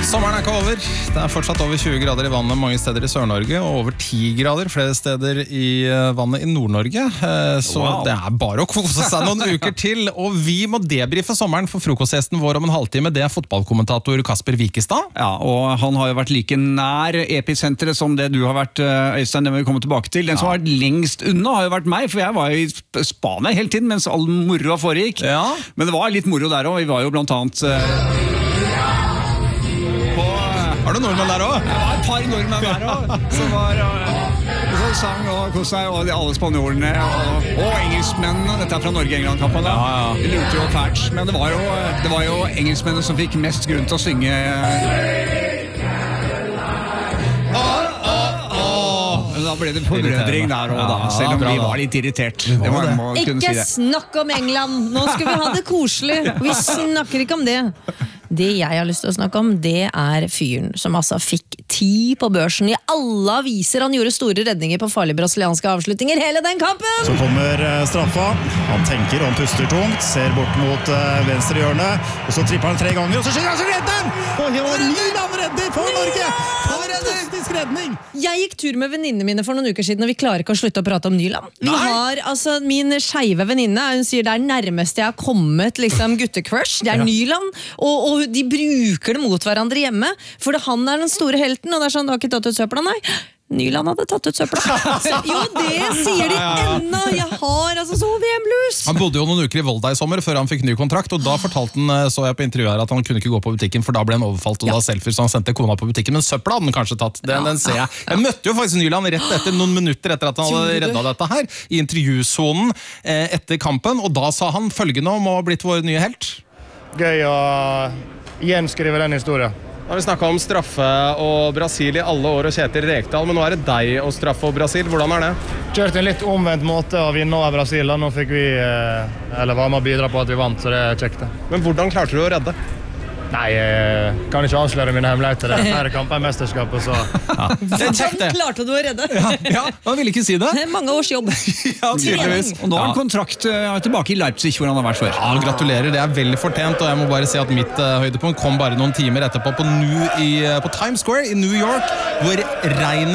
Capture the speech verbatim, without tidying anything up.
Sommeren er ikke over. Det er fortsatt over tjue grader i vannet mange steder i Sør-Norge, og over ti grader flere steder i vannet i Nord-Norge. Så wow. Det er bare å kose seg noen uker til. Og vi må debrife sommeren for frokostgjesten vår om en halvtime. Det er fotballkommentator Kasper Wikestad. Ja, og han har jo vært like nær episenteret som det du har vært, Øystein, det må vi komme tilbake til. Den som har vært lengst unna har jo vært meg, for jeg var jo i Spania hele tiden mens all moroa foregikk. Ja. Men det var litt moro der også. Vi var jo blant annet... Har du nordmenn der også? Det var et par nordmenn der også, som var og sang og kos seg, og alle spanjolene og, og engelskmennene. Dette er fra Norge-England-kampen. Ja, ja. Det lurte jo fælt, men det var jo, det var jo engelskmennene som fikk mest grunn til å synge. Da ble det forbrødring der og da, selv om vi var litt irritert. Det må, må ikke si det. Snakk om England! Nå skal vi ha det koselig. Vi snakker ikke om det. Det jeg har lyst til å snakke om, det er fyren som altså fikk ti på børsen i alle aviser. Han gjorde store redninger på farlige brasilianske avslutninger hele den kampen! Så kommer straffa. Han tenker, han puster tungt, ser bort mot venstre hjørne, og så tripper han tre ganger, og så skyter han, så redder han! Og Nyland redder for Norge! For en fantastisk redning! Jeg gikk tur med venninnene mine for noen uker siden, og vi klarer ikke å slutte å prate om Nyland. Vi har, altså, min skeive venninne, hun sier det er nærmest jeg har kommet, liksom, guttekrush. Det er ja. Nyland, og, og de bruker det mot hverandre hjemme, for han er den store helten, og det er sånn, du har ikke tatt ut søpla, nei. Nyland hadde tatt ut søpla. Jo, det sier de ennå. Jeg har altså så V M-blues. Han bodde jo noen uker i Volda i sommer før han fikk ny kontrakt, og da fortalte han, så jeg på intervjuet her, at han kunne ikke gå på butikken, for da ble han overfalt, og ja. Da selfies, så han sendte kona på butikken, men søpla hadde han kanskje tatt. Den, ja. Den ser jeg. Jeg møtte jo faktisk Nyland rett etter, noen minutter etter at han hadde reddet dette her, i intervjusonen eh, etter kampen, og da sa han følgende om å ha blitt vår nye helt. Gøy å gjenskrive den historien. Da har vi snakket om straffe og Brasil i alle år og Kjetil Rekdal, men nå er det deg og straffe og Brasil. Hvordan er det? Kjørt en litt omvendt måte å vinne over Brasil. Nå fikk vi, eller var med å bidra på at vi vant, så det er kjekt. Men hvordan klarte du å redde? Nei, jeg kan ikke avsløre mine hemmeligheter. Det er flere kamper i mesterskapet, så... Ja. Hvordan klarte du å redde? Ja, ja, han ville ikke si det. Mange års jobb. Ja, tydeligvis. Og nå har han kontrakt uh, tilbake i Leipzig, hvor han har vært før. Ja, gratulerer, det er veldig fortjent, og jeg må bare si at mitt uh, høydepunkt kom bare noen timer etterpå på, New, i, uh, på Times Square i New York, hvor regnet